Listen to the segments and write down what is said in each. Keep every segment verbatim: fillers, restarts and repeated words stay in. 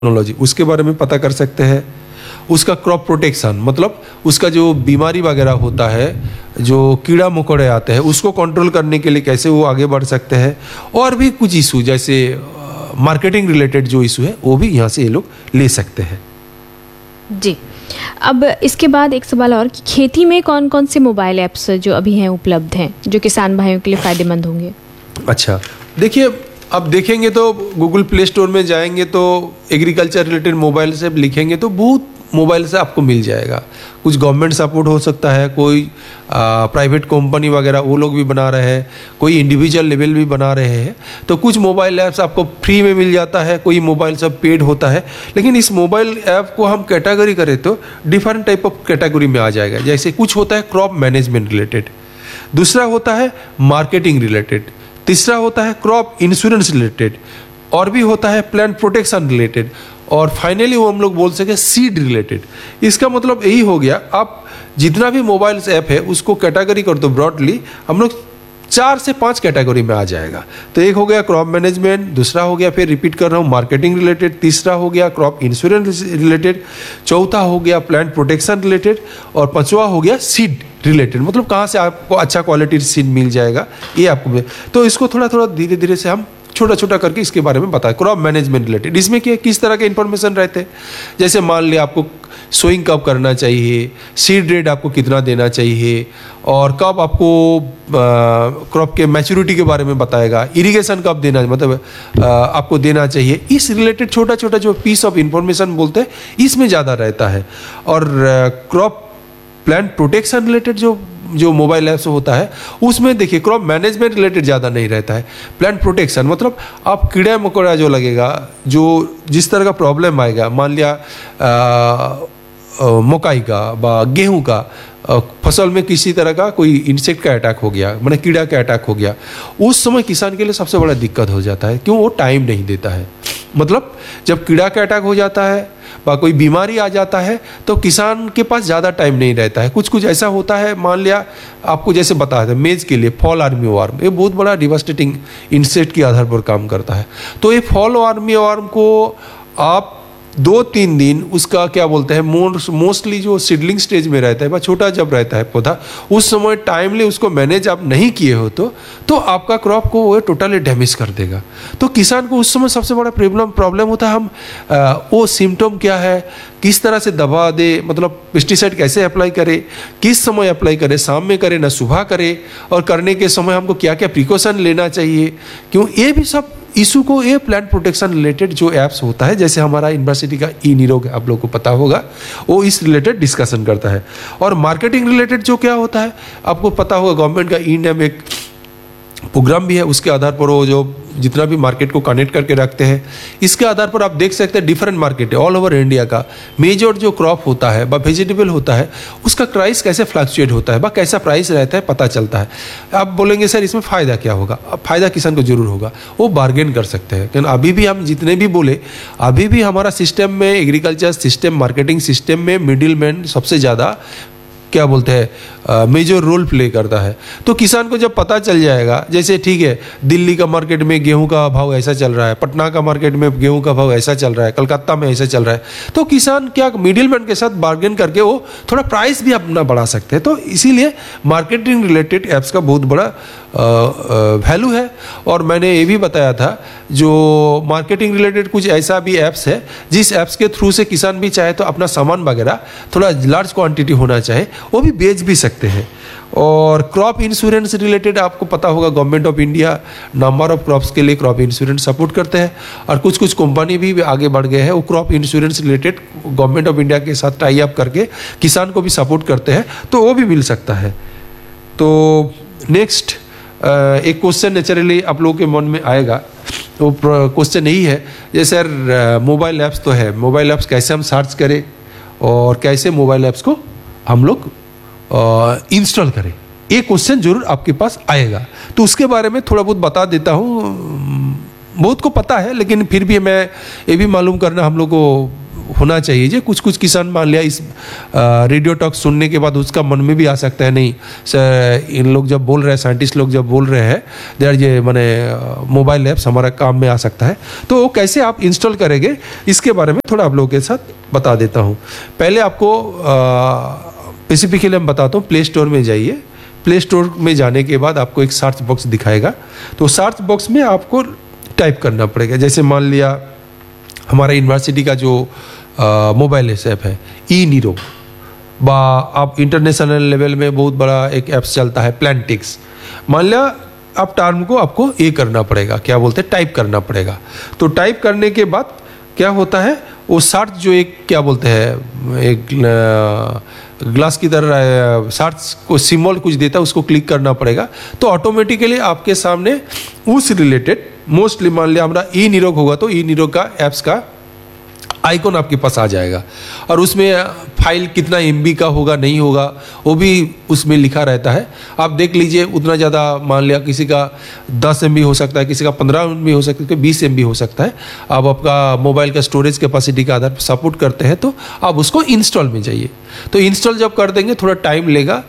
Technology, उसके बारे में पता कर सकते हैं। उसका क्रॉप प्रोटेक्शन, मतलब उसका जो बीमारी वगैरह होता है, जो कीड़ा मकोड़े आते हैं, उसको कंट्रोल करने के लिए कैसे वो आगे बढ़ सकते हैं। और भी कुछ इशू जैसे मार्केटिंग रिलेटेड जो इशू है वो भी यहाँ से ये लोग ले सकते हैं। जी, अब इसके बाद एक सवाल और कि खेती में कौन कौन से मोबाइल ऐप्स जो अभी हैं उपलब्ध हैं जो किसान भाइयों के लिए फ़ायदेमंद होंगे? अच्छा, देखिए, अब देखेंगे तो गूगल प्ले स्टोर में जाएंगे तो एग्रीकल्चर रिलेटेड मोबाइल से लिखेंगे तो बहुत मोबाइल से आपको मिल जाएगा। कुछ गवर्नमेंट सपोर्ट हो सकता है, कोई प्राइवेट कंपनी वगैरह वो लोग भी बना रहे हैं, कोई इंडिविजुअल लेवल भी बना रहे हैं। तो कुछ मोबाइल ऐप्स आपको फ्री में मिल जाता है, कोई मोबाइल सब पेड होता है। लेकिन इस मोबाइल ऐप को हम कैटेगरी करें तो डिफरेंट टाइप ऑफ कैटेगरी में आ जाएगा। जैसे कुछ होता है क्रॉप मैनेजमेंट रिलेटेड, दूसरा होता है मार्केटिंग रिलेटेड, तीसरा होता है क्रॉप इंश्योरेंस रिलेटेड, और भी होता है प्लांट प्रोटेक्शन रिलेटेड, और फाइनली वो हम लोग बोल सके सीड रिलेटेड। इसका मतलब यही हो गया, आप जितना भी मोबाइल्स ऐप है उसको कैटेगरी कर दो ब्रॉडली, हम लोग चार से पांच कैटेगरी में आ जाएगा। तो एक हो गया क्रॉप मैनेजमेंट, दूसरा हो गया, फिर रिपीट कर रहा हूँ, मार्केटिंग रिलेटेड, तीसरा हो गया क्रॉप इंश्योरेंस रिलेटेड, चौथा हो गया प्लांट प्रोटेक्शन रिलेटेड, और पांचवा हो गया सीड रिलेटेड। मतलब कहाँ से आपको अच्छा क्वालिटी सीड मिल जाएगा ये आपको। तो इसको थोड़ा थोड़ा धीरे धीरे से हम छोटा छोटा करके इसके बारे में बताएं। क्रॉप मैनेजमेंट रिलेटेड, इसमें क्या किस तरह के इंफॉर्मेशन रहते हैं, जैसे मान लिया आपको सोइंग कब करना चाहिए, सीड रेट आपको कितना देना चाहिए, और कब आपको क्रॉप के मैच्योरिटी के बारे में बताएगा, इरिगेशन कब देना मतलब आ, आपको देना चाहिए। इस रिलेटेड छोटा छोटा जो पीस ऑफ इंफॉर्मेशन बोलते हैं इसमें ज़्यादा रहता है। और क्रॉप प्लांट प्रोटेक्शन रिलेटेड जो जो मोबाइल ऐप्स होता है उसमें देखिए क्रॉप मैनेजमेंट रिलेटेड ज़्यादा नहीं रहता है। प्लांट प्रोटेक्शन मतलब आप कीड़ा मकोड़ा जो लगेगा, जो जिस तरह का प्रॉब्लम आएगा, मान लिया मकई का व गेहूं का फसल में किसी तरह का कोई इंसेक्ट का अटैक हो गया, माने कीड़ा का अटैक हो गया, उस समय किसान के लिए सबसे बड़ा दिक्कत हो जाता है। क्यों? वो टाइम नहीं देता है। मतलब जब कीड़ा का अटैक हो जाता है व कोई बीमारी आ जाता है तो किसान के पास ज़्यादा टाइम नहीं रहता है। कुछ कुछ ऐसा होता है, मान लिया आपको जैसे बताया था मेज के लिए फॉल आर्मी वार्म, ये बहुत बड़ा डिवास्टेटिंग इंसेक्ट के आधार पर काम करता है। तो ये फॉल आर्मी वार्म को आप दो तीन दिन उसका क्या बोलते हैं, मोस्टली जो सीडलिंग स्टेज में रहता है, छोटा जब रहता है पौधा, उस समय टाइमली उसको मैनेज आप नहीं किए हो तो तो आपका क्रॉप को वो टोटली डैमेज कर देगा। तो किसान को उस समय सबसे बड़ा प्रॉब्लम प्रॉब्लम होता है, हम आ, वो सिम्टम क्या है, किस तरह से दवा दे, मतलब पेस्टिसाइड कैसे अप्लाई करे, किस समय अप्लाई करे, शाम में करे ना सुबह करे, और करने के समय हमको क्या क्या प्रिकॉशन लेना चाहिए। क्यों? ये भी सब इशू को ये प्लांट प्रोटेक्शन रिलेटेड जो ऐप्स होता है, जैसे हमारा यूनिवर्सिटी का ई निरोग आप लोगों को पता होगा, वो इस रिलेटेड डिस्कशन करता है। और मार्केटिंग रिलेटेड जो क्या होता है आपको पता होगा, गवर्नमेंट का ई नैम एक प्रोग्राम भी है, उसके आधार पर वो जो जितना भी मार्केट को कनेक्ट करके रखते हैं, इसके आधार पर आप देख सकते हैं डिफरेंट मार्केट है ऑल ओवर इंडिया का। मेजर जो क्रॉप होता है व वेजिटेबल होता है उसका प्राइस कैसे फ्लक्चुएट होता है व कैसा प्राइस रहता है पता चलता है। आप बोलेंगे सर इसमें फ़ायदा क्या होगा? अब फ़ायदा किसान को जरूर होगा, वो बार्गेन कर सकते हैं। क्योंकि अभी भी हम जितने भी बोले, अभी भी हमारा सिस्टम में, एग्रीकल्चर सिस्टम, मार्केटिंग सिस्टम में मिडिल मैन सबसे ज़्यादा क्या बोलते हैं मेजर रोल प्ले करता है। तो किसान को जब पता चल जाएगा, जैसे ठीक है दिल्ली का मार्केट में गेहूं का भाव ऐसा चल रहा है, पटना का मार्केट में गेहूं का भाव ऐसा चल रहा है, कलकत्ता में ऐसा चल रहा है, तो किसान क्या मिडिल मैन के साथ बार्गेन करके वो थोड़ा प्राइस भी अपना बढ़ा सकते हैं। तो इसीलिए मार्केटिंग रिलेटेड ऐप्स का बहुत बड़ा वैल्यू है। और मैंने ये भी बताया था जो मार्केटिंग रिलेटेड कुछ ऐसा भी ऐप्स है जिस ऐप्स के थ्रू से किसान भी चाहे तो अपना सामान वगैरह थोड़ा लार्ज क्वांटिटी होना चाहे वो भी बेच भी सकते हैं। और क्रॉप इंश्योरेंस रिलेटेड आपको पता होगा, government of India number of crops के लिए क्रॉप इंश्योरेंस सपोर्ट करते हैं, और कुछ कुछ कंपनी भी आगे बढ़ गए हैं, वो crop insurance related government of India के साथ टाई अप करके किसान को भी सपोर्ट करते हैं, तो वो भी मिल सकता है। तो नेक्स्ट एक क्वेश्चन नेचुरली आप लोगों के मन में आएगा, तो क्वेश्चन यही है, जैसे सर मोबाइल ऐप्स तो है, मोबाइल ऐप्स कैसे हम सर्च करें और कैसे मोबाइल ऐप्स को हम लोग इंस्टॉल करें, ये क्वेश्चन जरूर आपके पास आएगा। तो उसके बारे में थोड़ा बहुत बता देता हूँ। बहुत को पता है लेकिन फिर भी मैं ये भी मालूम करना हम लोग को होना चाहिए। जो कुछ कुछ किसान मान लिया इस रेडियो टॉक सुनने के बाद उसका मन में भी आ सकता है, नहीं सर, इन लोग जब बोल रहे हैं, साइंटिस्ट लोग जब बोल रहे हैं देर ये मैंने मोबाइल ऐप्स हमारा काम में आ सकता है, तो वो कैसे आप इंस्टॉल करेंगे इसके बारे में थोड़ा आप लोगों के साथ बता देता हूँ। पहले आपको स्पेसिफिकली मैं बताता हूँ, प्ले स्टोर में जाइए। प्ले स्टोर में जाने के बाद आपको एक सर्च बॉक्स दिखाएगा, तो सर्च बॉक्स में आपको टाइप करना पड़ेगा। जैसे मान लिया हमारा यूनिवर्सिटी का जो मोबाइल ऐप है ई नीरो, बा आप इंटरनेशनल लेवल में बहुत बड़ा एक ऐप्स चलता है प्लांटिक्स। मान लिया आप टर्म को आपको ये करना पड़ेगा, क्या बोलते हैं, टाइप करना पड़ेगा। तो टाइप करने के बाद क्या होता है, वो सर्च जो एक क्या बोलते हैं एक ग्लास की तरह सर्च को सिंबल कुछ देता है, उसको क्लिक करना पड़ेगा। तो ऑटोमेटिकली आपके सामने उस रिलेटेड मोस्टली मान लिया हमारा ई निरोग होगा तो ई निरोग का ऐप्स का आइकॉन आपके पास आ जाएगा, और उसमें फाइल कितना एमबी का होगा नहीं होगा वो भी उसमें लिखा रहता है। आप देख लीजिए, उतना ज़्यादा मान लिया किसी का दस एमबी हो सकता है, किसी का पंद्रह एमबी हो सकता है, बीस एमबी हो सकता है। आप आपका मोबाइल का स्टोरेज कैपेसिटी के आधार पर सपोर्ट करते हैं तो आप उसको इंस्टॉल में जाइए। तो इंस्टॉल जब कर देंगे थोड़ा टाइम लेगा,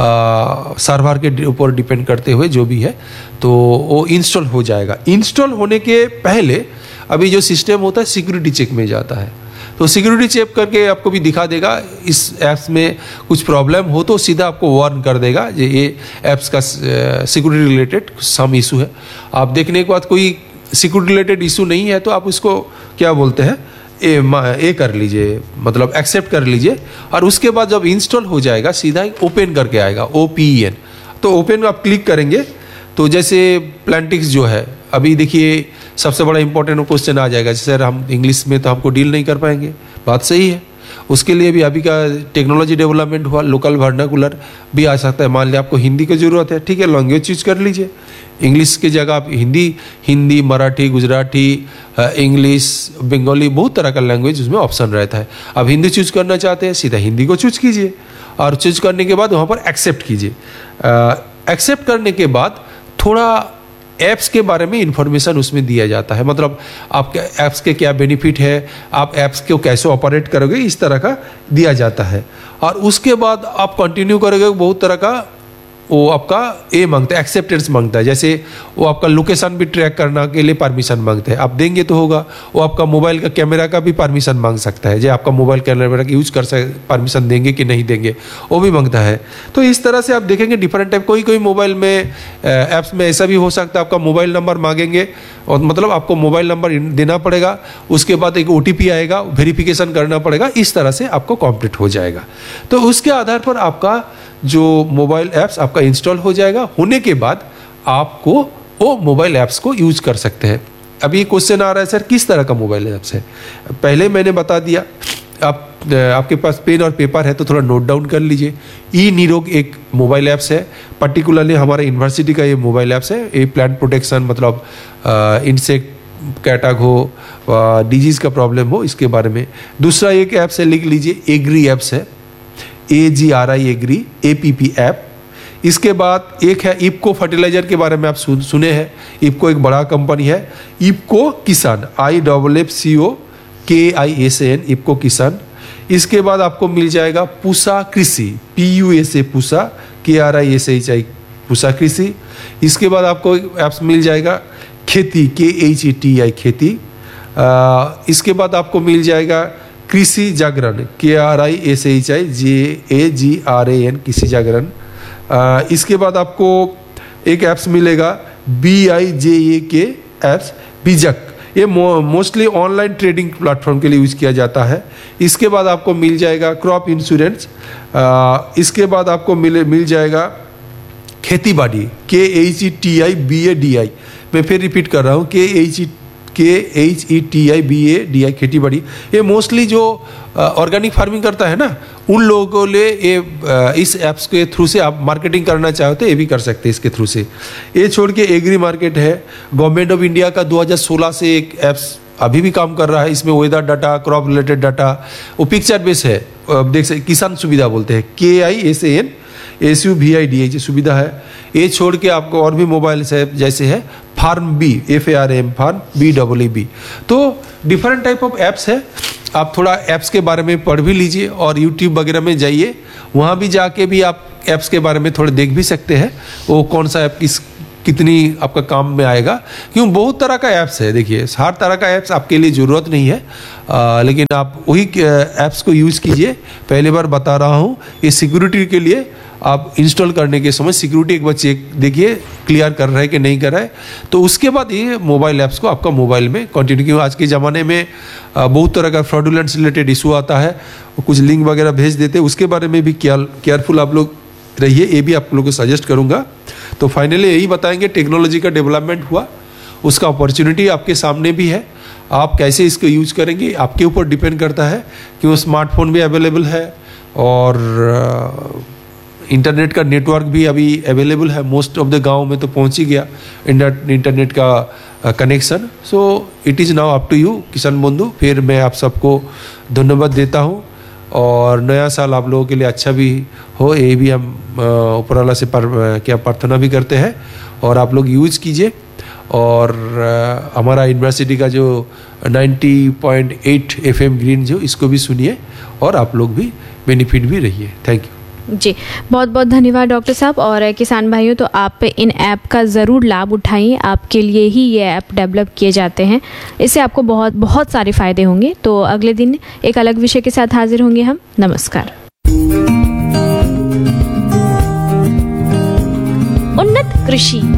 सर्वर के ऊपर डिपेंड करते हुए जो भी है, तो वो इंस्टॉल हो जाएगा। इंस्टॉल होने के पहले अभी जो सिस्टम होता है सिक्योरिटी चेक में जाता है, तो सिक्योरिटी चेक करके आपको भी दिखा देगा। इस ऐप्स में कुछ प्रॉब्लम हो तो सीधा आपको वार्न कर देगा ये ऐप्स का सिक्योरिटी रिलेटेड सम इशू है। आप देखने के बाद कोई सिक्योरिटी रिलेटेड इशू नहीं है तो आप उसको क्या बोलते हैं ए, ए कर लीजिए, मतलब एक्सेप्ट कर लीजिए। और उसके बाद जब इंस्टॉल हो जाएगा सीधा ओपन करके आएगा, ओ पी ई एन। तो ओपन आप क्लिक करेंगे तो जैसे प्लांटिक्स जो है, अभी देखिए सबसे बड़ा इंपॉर्टेंट क्वेश्चन आ जाएगा, जैसे हम इंग्लिश में तो हमको डील नहीं कर पाएंगे, बात सही है। उसके लिए भी अभी का टेक्नोलॉजी डेवलपमेंट हुआ, लोकल वर्नाकुलर भी आ सकता है। मान लिया आपको हिंदी की ज़रूरत है, ठीक है, लैंग्वेज चूज कर लीजिए। इंग्लिश की जगह आप हिंदी हिंदी मराठी, गुजराती, इंग्लिश, बंगाली, बहुत तरह का लैंग्वेज उसमें ऑप्शन रहता है। अब हिंदी चूज करना चाहते हैं, सीधा हिंदी को चूज कीजिए, और चूज करने के बाद वहाँ पर एक्सेप्ट कीजिए। एक्सेप्ट करने के बाद थोड़ा ऐप्स के बारे में इंफॉर्मेशन उसमें दिया जाता है, मतलब आपके ऐप्स के क्या बेनिफिट है, आप ऐप्स को कैसे ऑपरेट करोगे, इस तरह का दिया जाता है। और उसके बाद आप कंटिन्यू करोगे, बहुत तरह का वो आपका ए मांगता है, एक्सेप्टेंस मांगता है। जैसे वो आपका लोकेशन भी ट्रैक करने के लिए परमिशन मांगते हैं, आप देंगे तो होगा। वो आपका मोबाइल का कैमरा का भी परमिशन मांग सकता है, जो आपका मोबाइल कैमरा का यूज कर सक परमिशन देंगे कि नहीं देंगे वो भी मांगता है। तो इस तरह से आप देखेंगे डिफरेंट टाइप, कोई कोई मोबाइल में ऐप्स में ऐसा भी हो सकता है आपका मोबाइल नंबर मांगेंगे, और मतलब आपको मोबाइल नंबर देना पड़ेगा, उसके बाद एक ओ टी पी आएगा, वेरिफिकेशन करना पड़ेगा, इस तरह से आपको कंप्लीट हो जाएगा। तो उसके आधार पर आपका जो मोबाइल ऐप्स आपका इंस्टॉल हो जाएगा। होने के बाद आपको वो मोबाइल ऐप्स को यूज कर सकते हैं। अभी क्वेश्चन आ रहा है सर किस तरह का मोबाइल ऐप्स है, पहले मैंने बता दिया। आप आपके पास पेन और पेपर है तो थोड़ा नोट डाउन कर लीजिए। ई निरोग एक मोबाइल ऐप्स है, पर्टिकुलरली हमारा यूनिवर्सिटी का ये मोबाइल ऐप्स है। ये प्लांट प्रोटेक्शन, मतलब इंसेक्ट का अटैक हो, डिजीज का प्रॉब्लम हो, इसके बारे में। दूसरा एक ऐप्स है, लिख लीजिए, एग्री ऐप्स है, ए जी are I agree, A P P app. इसके बाद एक है इफको फर्टिलाइजर के बारे में आप सुन, सुने हैं। इफको एक बड़ा कंपनी है, इफको किसान, आई डबल एफ सी ओ के आई एस एन, इफको किसान। इसके बाद आपको मिल जाएगा पूसा कृषि, P U S A Pusa, के are I S H I, Pusa कृषि। इसके बाद आपको ऐप्स मिल जाएगा खेती, के एच ई टी आई खेती। आ, इसके बाद आपको मिल जाएगा कृषि जागरण, के are I S H I J A ji R A N, कृषि जागरण। इसके बाद आपको एक ऐप्स मिलेगा बी आई जे ए के ऐप्स, बीजक। ये मोस्टली ऑनलाइन ट्रेडिंग प्लेटफॉर्म के लिए यूज किया जाता है। इसके बाद आपको मिल जाएगा क्रॉप इंश्योरेंस। इसके बाद आपको मिले मिल जाएगा खेती बाड़ी, के H E T I B A D I. मैं फिर रिपीट कर रहा हूँ, के एच ई के H E T I B A D I, खेती बाड़ी। ये मोस्टली जो ऑर्गेनिक फार्मिंग करता है ना, उन लोगों को लिए ये इस ऐप्स के थ्रू से आप मार्केटिंग करना चाहते हैं, ये भी कर सकते हैं इसके थ्रू से। ये छोड़ के एग्री मार्केट है, गवर्नमेंट ऑफ इंडिया का दो हज़ार सोलह से एक ऐप्स अभी भी काम कर रहा है। इसमें weather data, crop related data, वो पिक्चर बेस है, देख सकते, किसान सुविधा बोलते हैं, के I S A N S U we I D H सुविधा है। ये छोड़ के आपको और भी मोबाइल ऐप जैसे है farm B, F A R M farm, B double A B. तो डिफरेंट टाइप ऑफ ऐप्स है। आप थोड़ा ऐप्स के बारे में पढ़ भी लीजिए और यूट्यूब वगैरह में जाइए, वहाँ भी जाके भी आप ऐप्स के बारे में थोड़ा देख भी सकते हैं, वो कौन सा ऐप किस कितनी आपका काम में आएगा। क्यों, बहुत तरह का ऐप्स है, देखिए हर तरह का ऐप्स आपके लिए ज़रूरत नहीं है, आ, लेकिन आप वही ऐप्स को यूज़ कीजिए। पहली बार बता रहा हूँ, ये सिक्योरिटी के लिए आप इंस्टॉल करने के समय सिक्योरिटी एक बार चेक देखिए क्लियर कर रहा है कि नहीं कर रहा है, तो उसके बाद ये मोबाइल ऐप्स को आपका मोबाइल में कंटिन्यू। क्यों, आज के ज़माने में बहुत तरह का फ्रॉडुलेंट रिलेटेड इशू आता है, कुछ लिंक वगैरह भेज देते हैं, उसके बारे में भी केयरफुल आप लोग रहिए, ये भी आप लोगों को सजेस्ट करूँगा। तो फाइनली यही बताएंगे, टेक्नोलॉजी का डेवलपमेंट हुआ, उसका अपॉर्चुनिटी आपके सामने भी है, आप कैसे इसको यूज करेंगे आपके ऊपर डिपेंड करता है। क्यों, स्मार्टफोन भी अवेलेबल है और इंटरनेट का नेटवर्क भी अभी अवेलेबल है, मोस्ट ऑफ द गांव में तो पहुंच ही गया इंटरनेट का connection. So it is now up to you किसान बंधु। फिर मैं आप सबको धन्यवाद देता हूं और नया साल आप लोगों के लिए अच्छा भी हो, ये भी हम ऊपर वाला से पर, क्या प्रार्थना भी करते हैं, और आप लोग यूज कीजिए। और आ, हमारा यूनिवर्सिटी का जो नब्बे पॉइंट आठ एफएम ग्रीन जो, इसको भी सुनिए और आप लोग भी बेनिफिट भी रहिए। थैंक यू जी, बहुत बहुत धन्यवाद डॉक्टर साहब। और किसान भाइयों, तो आप इन ऐप का ज़रूर लाभ उठाइए, आपके लिए ही ये ऐप डेवलप किए जाते हैं, इससे आपको बहुत बहुत सारे फ़ायदे होंगे। तो अगले दिन एक अलग विषय के साथ हाजिर होंगे हम। नमस्कार। उन्नत कृषि